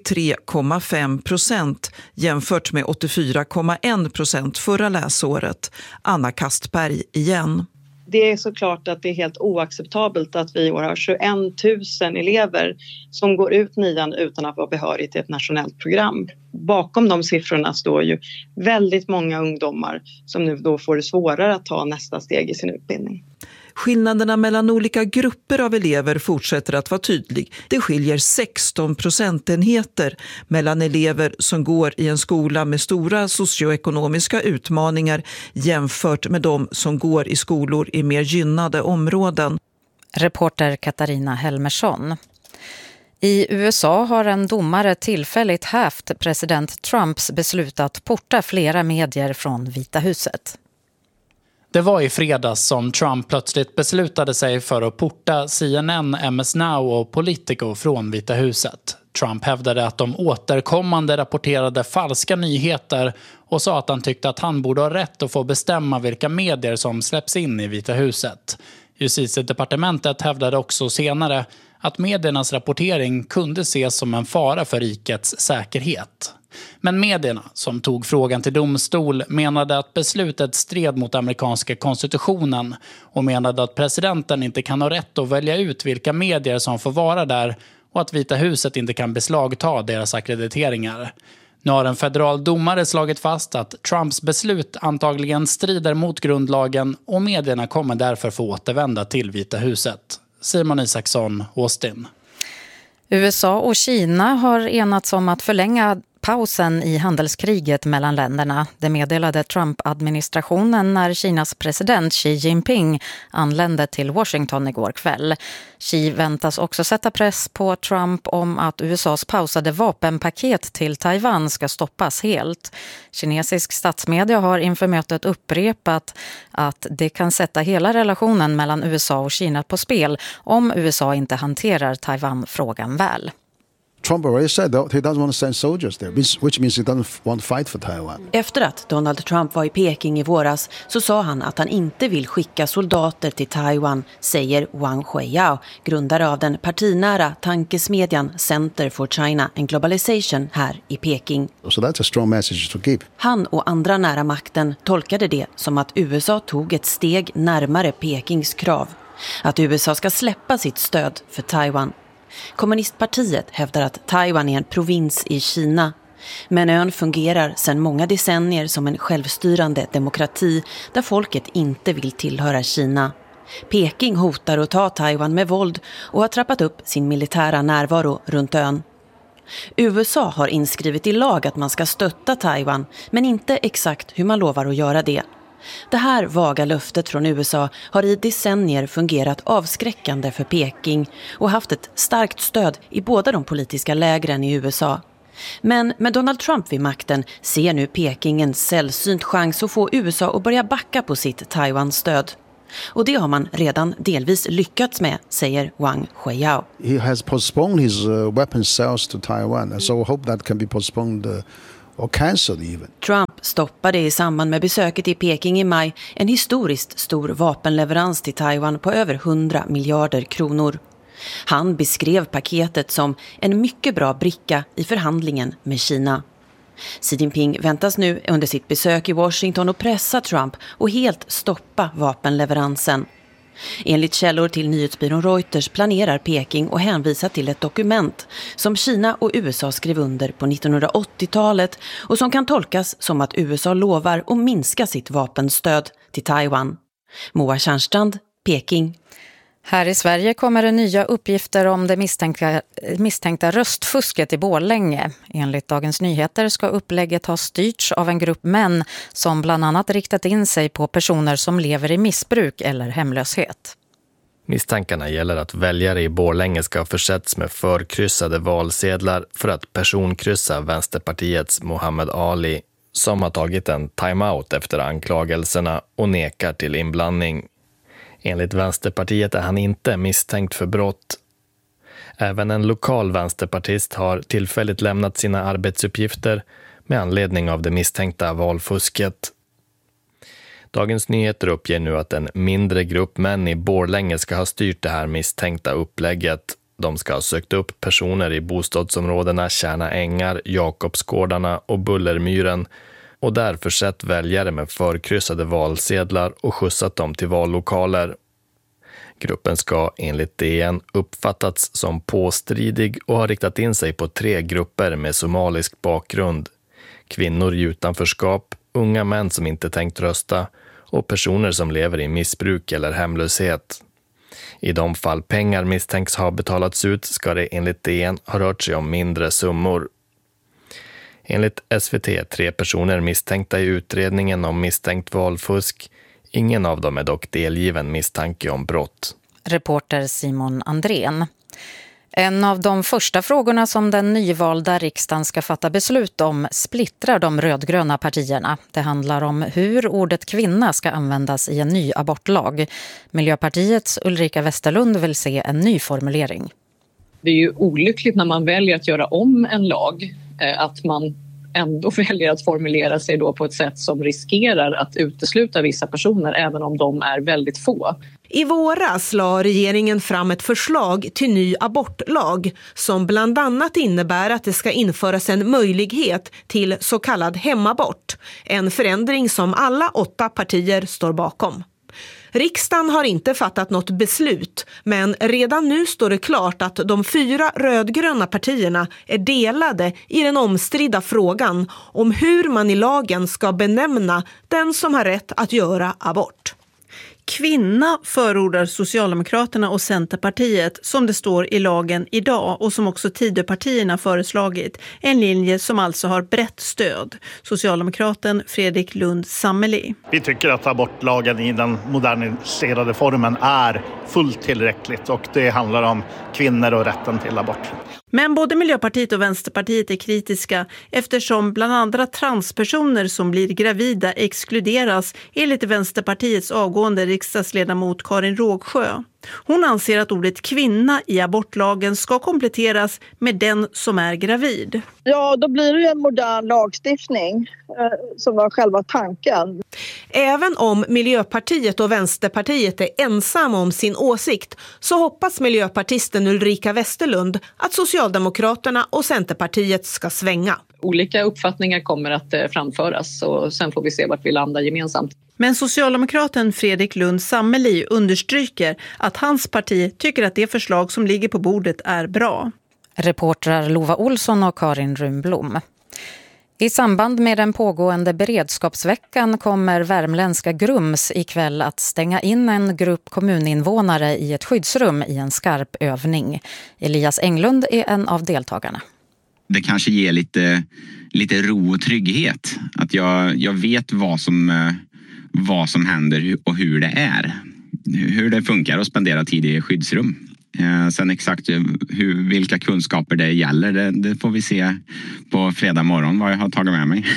83,5% jämfört med 84,1% förra läsåret. Anna Kastberg igen. Det är såklart att det är helt oacceptabelt att vi i år har 21 000 elever som går ut 9:an utan att vara behörig till ett nationellt program. Bakom de siffrorna står ju väldigt många ungdomar som nu då får det svårare att ta nästa steg i sin utbildning. Skillnaderna mellan olika grupper av elever fortsätter att vara tydlig. Det skiljer 16 procentenheter mellan elever som går i en skola med stora socioekonomiska utmaningar jämfört med de som går i skolor i mer gynnade områden. Reporter Katarina Helmersson. I USA har en domare tillfälligt hävt president Trumps beslut att porta flera medier från Vita huset. Det var i fredags som Trump plötsligt beslutade sig för att porta CNN, MS Now och Politico från Vita huset. Trump hävdade att de återkommande rapporterade falska nyheter och sa att han tyckte att han borde ha rätt att få bestämma vilka medier som släpps in i Vita huset. Justitiedepartementet hävdade också senare att mediernas rapportering kunde ses som en fara för rikets säkerhet. Men medierna, som tog frågan till domstol, menade att beslutet stred mot amerikanska konstitutionen och menade att presidenten inte kan ha rätt att välja ut vilka medier som får vara där och att Vita huset inte kan beslagta deras akkrediteringar. Nu har en federal domare slagit fast att Trumps beslut antagligen strider mot grundlagen och medierna kommer därför få återvända till Vita huset. Simon Isaksson, Austin. USA och Kina har enats om att förlänga pausen i handelskriget mellan länderna. Det meddelade Trump-administrationen när Kinas president Xi Jinping anlände till Washington igår kväll. Xi väntas också sätta press på Trump om att USAs pausade vapenpaket till Taiwan ska stoppas helt. Kinesisk statsmedia har inför mötet upprepat att det kan sätta hela relationen mellan USA och Kina på spel om USA inte hanterar Taiwan-frågan väl. Trump already said that he doesn't want to send soldiers there, which means he doesn't want to fight for Taiwan. Efter att Donald Trump var i Peking i våras så sa han att han inte vill skicka soldater till Taiwan, säger Wang Huiyao, grundare av den partinära tankesmedjan Center for China and Globalization här i Peking. So that's a strong message to give. Han och andra nära makten tolkade det som att USA tog ett steg närmare Pekings krav. Att USA ska släppa sitt stöd för Taiwan. Kommunistpartiet hävdar att Taiwan är en provins i Kina. Men ön fungerar sedan många decennier som en självstyrande demokrati där folket inte vill tillhöra Kina. Peking hotar att ta Taiwan med våld och har trappat upp sin militära närvaro runt ön. USA har inskrivit i lag att man ska stötta Taiwan, men inte exakt hur man lovar att göra det. Det här vaga löftet från USA har i decennier fungerat avskräckande för Peking och haft ett starkt stöd i båda de politiska lägren i USA. Men med Donald Trump vid makten ser nu Peking en sällsynt chans att få USA att börja backa på sitt Taiwan-stöd. Och det har man redan delvis lyckats med, säger Wang Huiyao. He has postponed his weapons sales to Taiwan, so I hope that can be postponed or cancelled even. Trump stoppade i samband med besöket i Peking i maj en historiskt stor vapenleverans till Taiwan på över 100 miljarder kronor. Han beskrev paketet som en mycket bra bricka i förhandlingen med Kina. Xi Jinping väntas nu under sitt besök i Washington att pressa Trump och helt stoppa vapenleveransen. Enligt källor till nyhetsbyrån Reuters planerar Peking att hänvisa till ett dokument som Kina och USA skrev under på 1980-talet och som kan tolkas som att USA lovar att minska sitt vapenstöd till Taiwan. Moa Tjärnstrand, Peking. Här i Sverige kommer det nya uppgifter om det misstänkta röstfusket i Borlänge. Enligt Dagens Nyheter ska upplägget ha styrts av en grupp män som bland annat riktat in sig på personer som lever i missbruk eller hemlöshet. Misstankarna gäller att väljare i Borlänge ska ha försetts med förkryssade valsedlar för att personkryssa Vänsterpartiets Mohammed Ali, som har tagit en timeout efter anklagelserna och nekar till inblandning. Enligt Vänsterpartiet är han inte misstänkt för brott. Även en lokal vänsterpartist har tillfälligt lämnat sina arbetsuppgifter med anledning av det misstänkta valfusket. Dagens Nyheter uppger nu att en mindre grupp män i Borlänge ska ha styrt det här misstänkta upplägget. De ska ha sökt upp personer i bostadsområdena Kärna Ängar, Jakobsgårdarna och Bullermyren och därför sett väljare med förkryssade valsedlar och skjutsat dem till vallokaler. Gruppen ska enligt DN uppfattats som påstridig och har riktat in sig på 3 grupper med somalisk bakgrund. Kvinnor i utanförskap, unga män som inte tänkt rösta och personer som lever i missbruk eller hemlöshet. I de fall pengar misstänks ha betalats ut ska det enligt DN ha rört sig om mindre summor. Enligt SVT är 3 personer misstänkta i utredningen om misstänkt valfusk. Ingen av dem är dock delgiven misstanke om brott. Reporter Simon Andrén. En av de första frågorna som den nyvalda riksdagen ska fatta beslut om splittrar de rödgröna partierna. Det handlar om hur ordet kvinna ska användas i en ny abortlag. Miljöpartiets Ulrika Westerlund vill se en ny formulering. Det är ju olyckligt när man väljer att göra om en lag att man ändå väljer att formulera sig då på ett sätt som riskerar att utesluta vissa personer även om de är väldigt få. I våras la regeringen fram ett förslag till ny abortlag som bland annat innebär att det ska införas en möjlighet till så kallad hemabort. En förändring som alla 8 partier står bakom. Riksdagen har inte fattat något beslut, men redan nu står det klart att de 4 rödgröna partierna är delade i den omstridda frågan om hur man i lagen ska benämna den som har rätt att göra abort. Kvinna förordar Socialdemokraterna och Centerpartiet som det står i lagen idag och som också Tidöpartierna föreslagit. En linje som alltså har brett stöd. Socialdemokraten Fredrik Lund Sammeli. Vi tycker att abortlagen i den moderniserade formen är fullt tillräckligt och det handlar om kvinnor och rätten till abort. Men både Miljöpartiet och Vänsterpartiet är kritiska eftersom bland andra transpersoner som blir gravida exkluderas enligt Vänsterpartiets avgående riksdagsledamot Karin Rågsjö. Hon anser att ordet kvinna i abortlagen ska kompletteras med den som är gravid. Ja, då blir det ju en modern lagstiftning som var själva tanken. Även om Miljöpartiet och Vänsterpartiet är ensamma om sin åsikt så hoppas miljöpartisten Ulrika Westerlund att Socialdemokraterna och Centerpartiet ska svänga. Olika uppfattningar kommer att framföras och sen får vi se vart vi landar gemensamt. Men socialdemokraten Fredrik Lund Sammeli understryker att hans parti tycker att det förslag som ligger på bordet är bra. Reportrar Lova Olsson och Karin Runblom. I samband med den pågående beredskapsveckan kommer värmländska Grums ikväll att stänga in en grupp kommuninvånare i ett skyddsrum i en skarp övning. Elias Englund är en av deltagarna. Det kanske ger lite ro och trygghet. Att jag vet vad som händer och hur det är. Hur det funkar att spendera tid i skyddsrum. Sen exakt vilka kunskaper det gäller, det får vi se på fredag morgon vad jag har tagit med mig.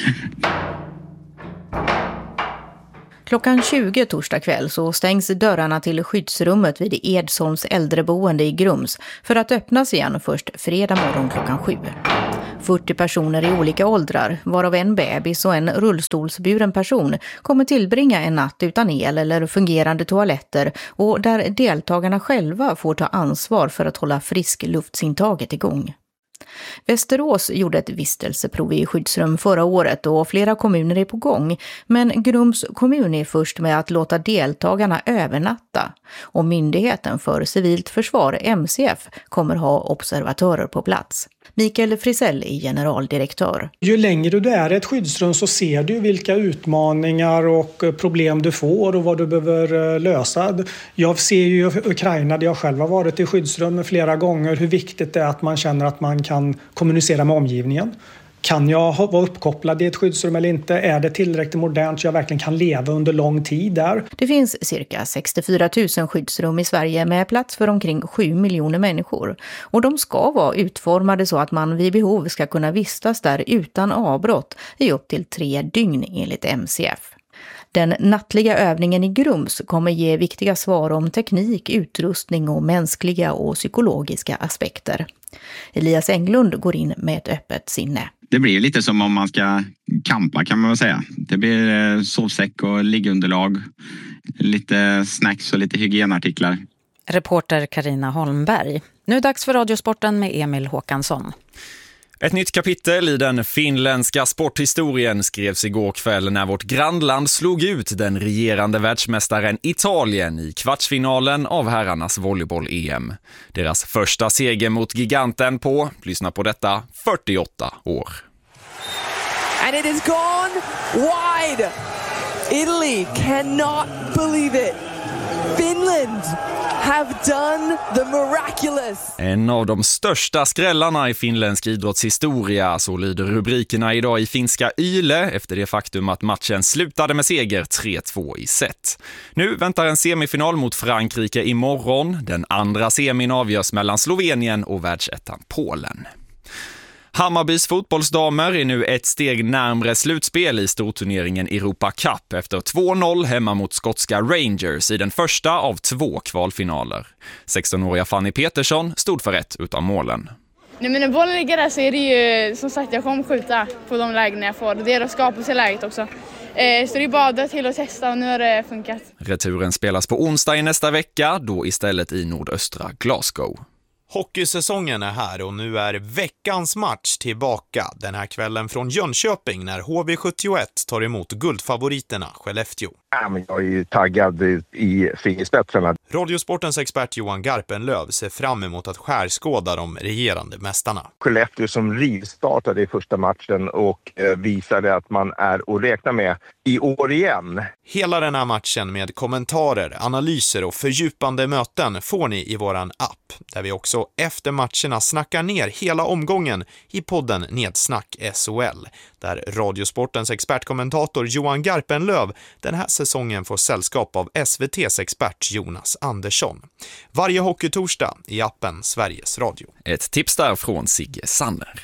Klockan 20 torsdag kväll så stängs dörrarna till skyddsrummet vid Edsholms äldreboende i Grums för att öppnas igen först fredag morgon klockan 7. 40 personer i olika åldrar, varav en bebis och en rullstolsburen person, kommer tillbringa en natt utan el eller fungerande toaletter och där deltagarna själva får ta ansvar för att hålla friskluftsintaget igång. Västerås gjorde ett vistelseprov i skyddsrum förra året och flera kommuner är på gång, men Grums kommun är först med att låta deltagarna övernatta och Myndigheten för civilt försvar, MCF, kommer ha observatörer på plats. Mikael Frisell är generaldirektör. Ju längre du är i ett skyddsrum så ser du vilka utmaningar och problem du får och vad du behöver lösa. Jag ser ju i Ukraina, där jag själv har varit i skyddsrum flera gånger, hur viktigt det är att man känner att man kan kommunicera med omgivningen. Kan jag vara uppkopplad i ett skyddsrum eller inte? Är det tillräckligt modernt så jag verkligen kan leva under lång tid där? Det finns cirka 64 000 skyddsrum i Sverige med plats för omkring 7 miljoner människor. Och de ska vara utformade så att man vid behov ska kunna vistas där utan avbrott i upp till 3 dygn enligt MCF. Den nattliga övningen i Grums kommer ge viktiga svar om teknik, utrustning och mänskliga och psykologiska aspekter. Elias Englund går in med ett öppet sinne. Det blir lite som om man ska kampa, kan man väl säga. Det blir sovsäck och liggunderlag, lite snacks och lite hygienartiklar. Reporter Carina Holmberg. Nu är dags för Radiosporten med Emil Håkansson. Ett nytt kapitel i den finländska sporthistorien skrevs igår kväll när vårt grannland slog ut den regerande världsmästaren Italien i kvartsfinalen av herrarnas volleyboll-EM. Deras första seger mot giganten på, lyssna på detta, 48 år. And it is gone wide. Italy cannot believe it. Finland have done the miraculous. En av de största skrällarna i finländsk idrottshistoria, så lyder rubrikerna idag i finska Yle efter det faktum att matchen slutade med seger 3-2 i set. Nu väntar en semifinal mot Frankrike imorgon. Den andra semin avgörs mellan Slovenien och världsettan Polen. Hammarbys fotbollsdamer är nu ett steg närmare slutspel i storturneringen Europa Cup efter 2-0 hemma mot skotska Rangers i den första av 2 kvalfinaler. 16-åriga Fanny Petersson stod för ett utav målen. Nej, men när bollen ligger där så är det ju, som sagt, jag kommer skjuta på de lägen jag får. Det är att skapa sig läget också. Så det är bara till att testa och nu har det funkat. Returen spelas på onsdag i nästa vecka, då istället i nordöstra Glasgow. Hockeysäsongen är här och nu är veckans match tillbaka den här kvällen från Jönköping när HV71 tar emot guldfavoriterna Skellefteå. Jag är ju taggad i fingerspetsarna. Radiosportens expert Johan Garpenlöv ser fram emot att skärskåda de regerande mästarna. Skellefteå som rivstartade i första matchen och visade att man är att räkna med i år igen. Hela den här matchen med kommentarer, analyser och fördjupande möten får ni i våran app, där vi också efter matcherna snackar ner hela omgången i podden Nedsnack SHL, där Radiosportens expertkommentator Johan Garpenlöv den här säsongen får sällskap av SVT:s expert Jonas Andersson. Varje hockeytorsdag i appen Sveriges Radio. Ett tips där från Sigge Sanner.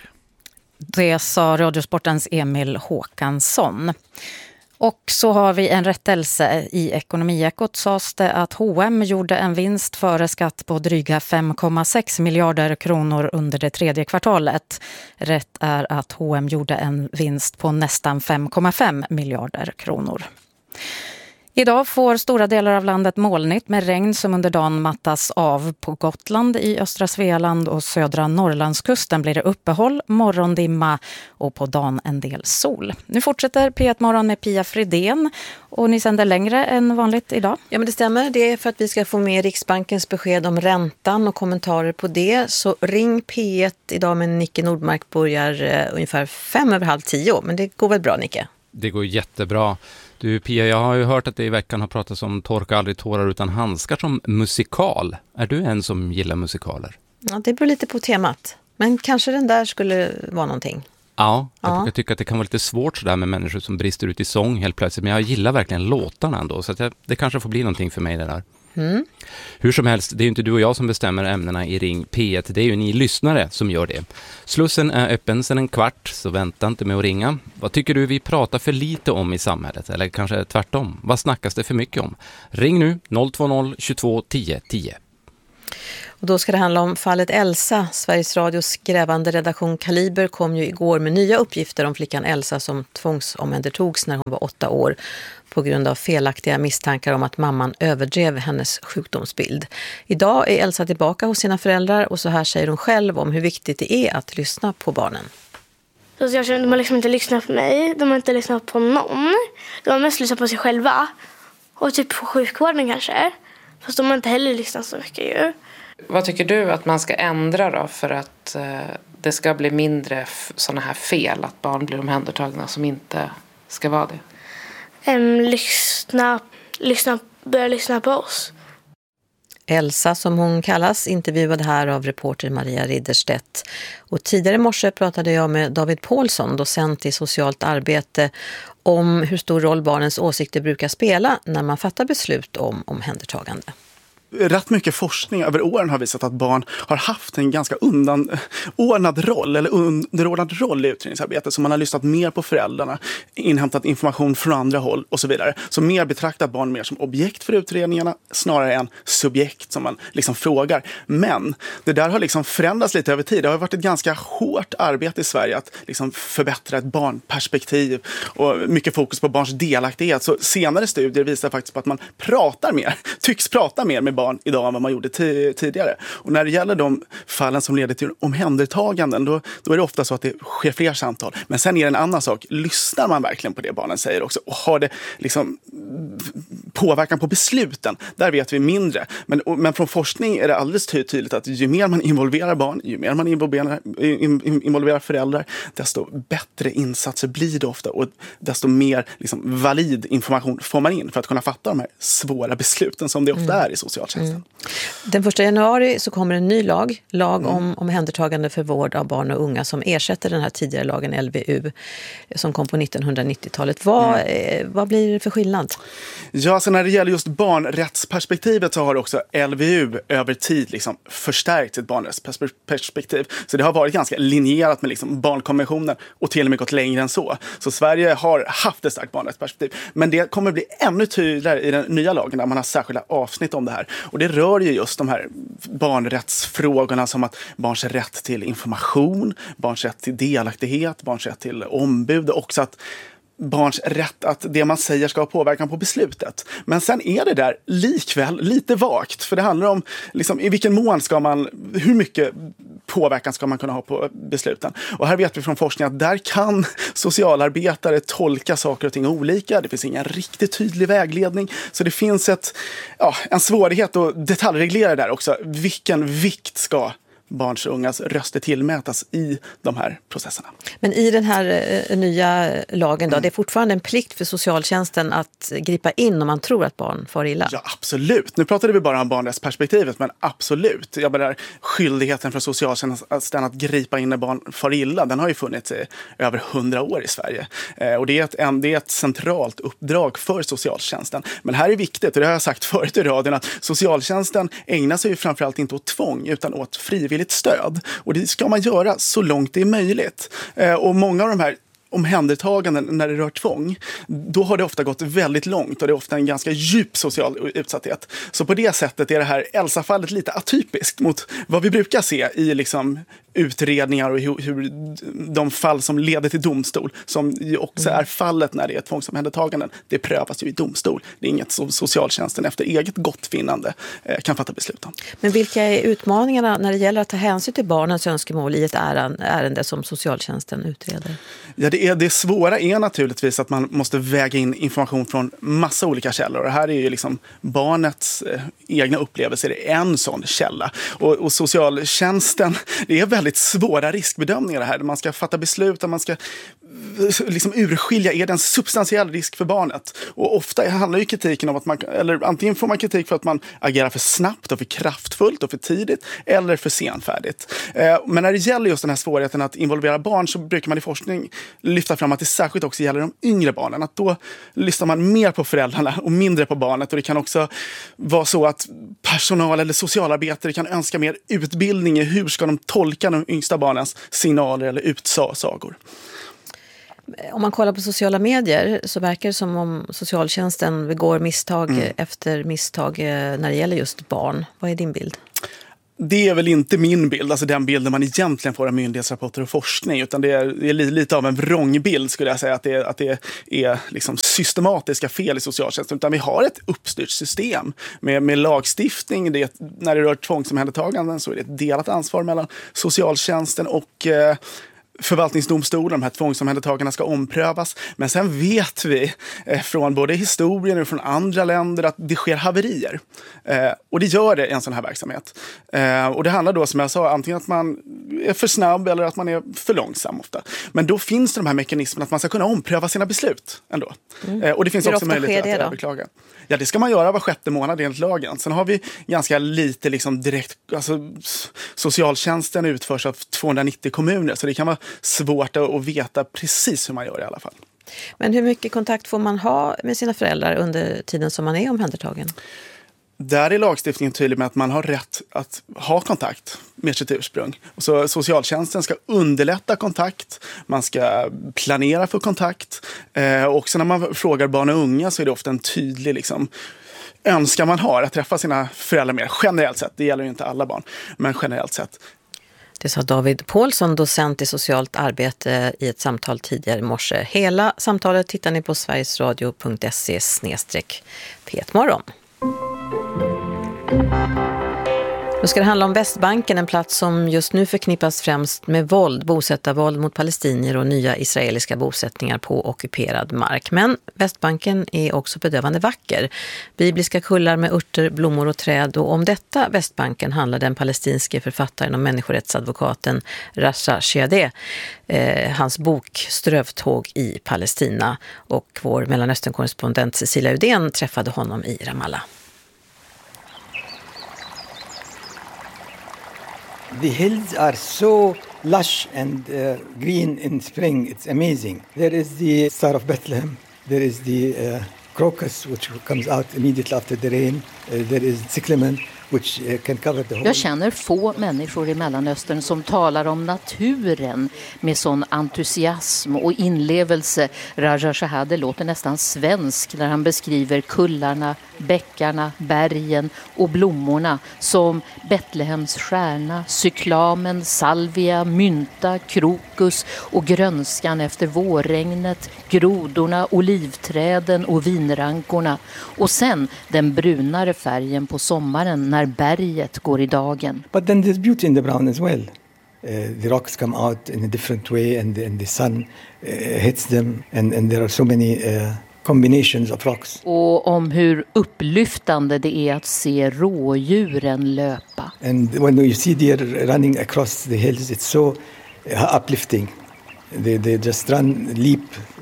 Det sa Radiosportens Emil Håkansson. Och så har vi en rättelse. I Ekonomiekot sades det att H&M gjorde en vinst före skatt på dryga 5,6 miljarder kronor under det tredje kvartalet. Rätt är att H&M gjorde en vinst på nästan 5,5 miljarder kronor. Idag får stora delar av landet molnigt med regn som under dagen mattas av. På Gotland, i östra Svealand och södra Norrlandskusten blir det uppehåll, morgondimma och på dagen en del sol. Nu fortsätter P1 Morgon med Pia Fridén och ni sänder längre än vanligt idag. Ja, men det stämmer. Det är för att vi ska få med Riksbankens besked om räntan och kommentarer på det. Så ring P1 idag med Nicke Nordmark börjar ungefär 5:30. Men det går väl bra, Nicke? Det går jättebra. Du Pia, jag har ju hört att det i veckan har pratats om Torka aldrig tårar utan handskar som musikal. Är du en som gillar musikaler? Ja, det beror lite på temat. Men kanske den där skulle vara någonting. Ja, jag brukar tycka att det kan vara lite svårt sådär med människor som brister ut i sång helt plötsligt. Men jag gillar verkligen låtarna ändå, så att det kanske får bli någonting för mig det där. Mm. Hur som helst, det är ju inte du och jag som bestämmer ämnena i Ring P1, det är ju ni lyssnare som gör det. Slussen är öppen sedan 15, så vänta inte med att ringa. Vad tycker du vi pratar för lite om i samhället, eller kanske tvärtom? Vad snackas det för mycket om? Ring nu 020 22 10 10. Och då ska det handla om fallet Elsa. Sveriges Radios grävande redaktion Kaliber kom ju igår med nya uppgifter om flickan Elsa som tvångsomhändertogs när hon var 8 år på grund av felaktiga misstankar om att mamman överdrev hennes sjukdomsbild. Idag är Elsa tillbaka hos sina föräldrar och så här säger hon själv om hur viktigt det är att lyssna på barnen. De har liksom inte lyssnat på mig, de har inte lyssnat på någon. De har mest lyssnat på sig själva och typ på sjukvården kanske. Fast de har inte heller lyssnat så mycket ju. Vad tycker du att man ska ändra då för att det ska bli mindre sådana här fel, att barn blir omhändertagna som inte ska vara det? Börja lyssna på oss. Elsa, som hon kallas, intervjuade här av reporter Maria Ridderstedt. Och tidigare i morse pratade jag med David Paulsson, docent i socialt arbete, om hur stor roll barnens åsikter brukar spela när man fattar beslut om omhändertagande. Rätt mycket forskning över åren har visat att barn har haft en ganska underordnad roll i utredningsarbetet. Så man har lyssnat mer på föräldrarna, inhämtat information från andra håll och så vidare. Så mer betraktat barn mer som objekt för utredningarna snarare än subjekt som man liksom frågar. Men det där har liksom förändrats lite över tid. Det har varit ett ganska hårt arbete i Sverige att liksom förbättra ett barnperspektiv och mycket fokus på barns delaktighet. Så senare studier visar faktiskt på att man tycks prata mer med barn idag än vad man gjorde tidigare. Och när det gäller de fallen som leder till omhändertaganden, då är det ofta så att det sker fler samtal. Men sen är det en annan sak. Lyssnar man verkligen på det barnen säger också? Och har det liksom påverkan på besluten? Där vet vi mindre. Men från forskning är det alldeles tydligt att ju mer man involverar barn, ju mer man involverar föräldrar, desto bättre insatser blir det ofta och desto mer liksom valid information får man in för att kunna fatta de här svåra besluten som det ofta är i socialtjänsten. Den 1 januari så kommer en ny lag om omhändertagande för vård av barn och unga som ersätter den här tidigare lagen LVU som kom på 1990-talet. Vad blir det för skillnad? Ja, så när det gäller just barnrättsperspektivet så har också LVU över tid liksom förstärkt sitt barnrättsperspektiv. Så det har varit ganska linjerat med liksom barnkonventionen och till och med gått längre än så. Så Sverige har haft ett starkt barnrättsperspektiv. Men det kommer bli ännu tydligare i den nya lagen där man har särskilda avsnitt om det här. Och det rör ju just de här barnrättsfrågorna som att barns rätt till information, barns rätt till delaktighet, barns rätt till ombud och också att barns rätt att det man säger ska ha påverkan på beslutet. Men sen är det där likväl lite vagt. För det handlar om liksom, i vilken mån hur mycket påverkan ska man kunna ha på besluten. Och här vet vi från forskning att där kan socialarbetare tolka saker och ting olika. Det finns ingen riktigt tydlig vägledning. Så det finns en svårighet att detaljreglera där också. Vilken vikt ska barns och ungas röster tillmätas i de här processerna. Men i den här nya lagen då, det är fortfarande en plikt för socialtjänsten att gripa in om man tror att barn far illa? Ja, absolut. Nu pratade vi bara om barnrättsperspektivet, men absolut. Skyldigheten för socialtjänsten att gripa in när barn far illa, den har ju funnits i över 100 år i Sverige. Och det är ett centralt uppdrag för socialtjänsten. Men här är viktigt, och det har jag sagt förut i radion, att socialtjänsten ägnar sig ju framförallt inte åt tvång utan åt frivilligt stöd. Och det ska man göra så långt det är möjligt. Och många av de här omhändertaganden när det rör tvång, då har det ofta gått väldigt långt och det är ofta en ganska djup social utsatthet. Så på det sättet är det här Elsa-fallet lite atypiskt mot vad vi brukar se i liksom utredningar och hur de fall som leder till domstol, som ju också är fallet när det är tvångsomhändertaganden, det prövas ju i domstol. Det är inget som socialtjänsten efter eget gottfinnande kan fatta beslut om. Men vilka är utmaningarna när det gäller att ta hänsyn till barnens önskemål i ett ärende som socialtjänsten utreder? Ja, det svåra är naturligtvis att man måste väga in information från massa olika källor. Och här är ju liksom barnets egna upplevelser en sån källa. Och socialtjänsten, det är väldigt svåra riskbedömningar här. Man ska fatta beslut och man ska liksom urskilja, är det en substantiell risk för barnet? Och ofta handlar ju kritiken om att antingen får man kritik för att man agerar för snabbt och för kraftfullt och för tidigt, eller för senfärdigt. Men när det gäller just den här svårigheten att involvera barn, så brukar man i forskning lyfta fram att det särskilt också gäller de yngre barnen. Att då lyssnar man mer på föräldrarna och mindre på barnet, och det kan också vara så att personal eller socialarbetare kan önska mer utbildning i hur ska de tolka de yngsta barnens signaler eller utsagor. Om man kollar på sociala medier så verkar det som om socialtjänsten begår misstag efter misstag när det gäller just barn. Vad är din bild? Det är väl inte min bild, alltså den bilden man egentligen får av myndighetsrapporter och forskning, utan det är lite av en vrångbild, skulle jag säga, att det är liksom systematiska fel i socialtjänsten, utan vi har ett uppstyrt system med lagstiftning. När det rör tvångsomhändertaganden så är det ett delat ansvar mellan socialtjänsten och förvaltningsdomstolen. De här tvångsomhändertagarna ska omprövas. Men sen vet vi från både historien och från andra länder att det sker haverier. Och det gör det i en sån här verksamhet. Och det handlar då, som jag sa, antingen att man är för snabb eller att man är för långsam ofta. Men då finns det de här mekanismerna att man ska kunna ompröva sina beslut ändå. Och det finns också möjlighet att överklaga. Ja, det ska man göra var 6:e månad enligt lagen. Sen har vi ganska lite liksom direkt, alltså socialtjänsten utförs av 290 kommuner, så det kan vara svårt att veta precis hur man gör i alla fall. Men hur mycket kontakt får man ha med sina föräldrar under tiden som man är omhändertagen? Där är lagstiftningen tydlig med att man har rätt att ha kontakt med sitt ursprung. Så socialtjänsten ska underlätta kontakt, man ska planera för kontakt. Och också när man frågar barn och unga så är det ofta en tydlig liksom önskan man har att träffa sina föräldrar mer. Generellt sett, det gäller ju inte alla barn, men generellt sett. Det sa David Paulsson, docent i socialt arbete, i ett samtal tidigare i morse. Hela samtalet hittar ni på sverigesradio.se/P1morgon. Nu ska det handla om Västbanken, en plats som just nu förknippas främst med våld, bosättarvåld mot palestinier och nya israeliska bosättningar på ockuperad mark. Men Västbanken är också bedövande vacker. Bibliska kullar med örter, blommor och träd. Och om detta Västbanken handlar den palestinske författaren och människorättsadvokaten Rasha Chiadeh. Hans bok Strövtåg i Palestina. Och vår Mellanöstern-korrespondent Cecilia Udén träffade honom i Ramallah. The hills are so lush and green in spring. It's amazing. There is the Star of Bethlehem. There is the crocus, which comes out immediately after the rain. There is cyclamen, which can cover the whole... Jag känner få människor i Mellanöstern som talar om naturen med sån entusiasm och inlevelse. Raja Shahade låter nästan svensk när han beskriver kullarna, bäckarna, bergen och blommorna som Betlehems stjärna, cyklamen, salvia, mynta, krokus och grönskan efter vårregnet, grodorna, olivträden och vinrankorna. Och sen den brunare färgen på sommaren när berget går i dagen. But then there's beauty in the brown as well. The rocks come out in a different way and the sun hits them and there are so many combinations of rocks. Och om hur upplyftande det är att se rådjuren löpa. And when you see deer running across the hills, it's so uplifting. They just leap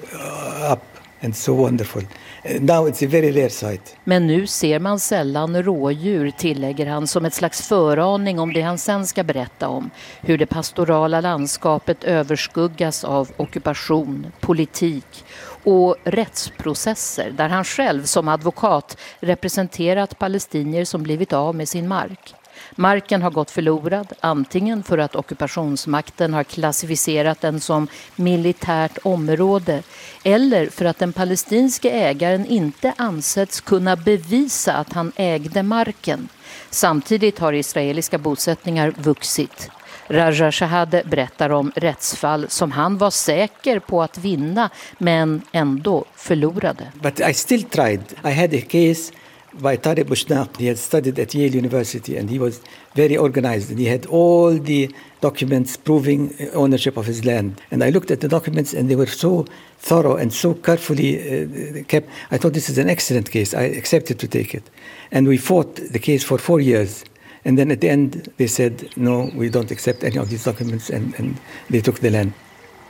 up and so wonderful. Now it's a very rare sight. Men nu ser man sällan rådjur, tillägger han som ett slags föraning om det han sen ska berätta om. Hur det pastorala landskapet överskuggas av ockupation, politik och rättsprocesser där han själv som advokat representerat palestinier som blivit av med sin mark. Marken har gått förlorad, antingen för att ockupationsmakten har klassificerat den som militärt område eller för att den palestinske ägaren inte ansetts kunna bevisa att han ägde marken. Samtidigt har israeliska bosättningar vuxit. Raja Shahade berättar om rättsfall som han var säker på att vinna men ändå förlorade. But I still tried. I had a case by Tariq Bushnaq. He had studied at Yale University and he was very organized and he had all the documents proving ownership of his land. And I looked at the documents and they were so thorough and so carefully kept. I thought this is an excellent case. I accepted to take it. And we fought the case for 4 years. And then at the end they said, no, we don't accept any of these documents and they took the land.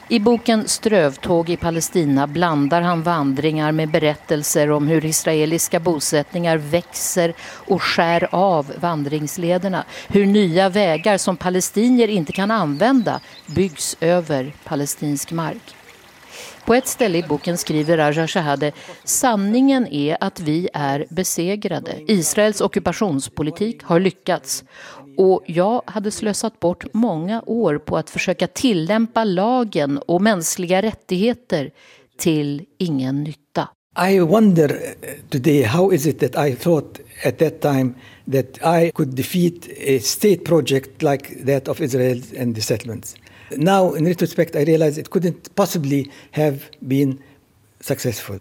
I boken Strövtåg i Palestina blandar han vandringar med berättelser om hur israeliska bosättningar växer och skär av vandringslederna. Hur nya vägar som palestinier inte kan använda byggs över palestinsk mark. På ett ställe i boken skriver Raja Shehadeh: sanningen är att vi är besegrade. Israels ockupationspolitik har lyckats. Och jag hade slösat bort många år på att försöka tillämpa lagen och mänskliga rättigheter till ingen nytta. I wonder today, how is it that I thought at that time that I could defeat a state project like that of Israel and the settlements. Now, in retrospect, I realize it couldn't possibly have been successful.